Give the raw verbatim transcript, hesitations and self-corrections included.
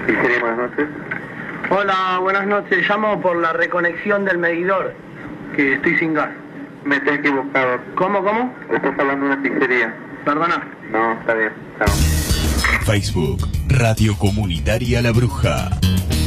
Pizzería, buenas noches. Hola, buenas noches. Llamo por la reconexión del medidor, que estoy sin gas. Me estoy equivocado. ¿Cómo, cómo? Estás hablando de una pizzería. Perdona. No, está bien. Chao. Facebook, Radio Comunitaria La Bruja.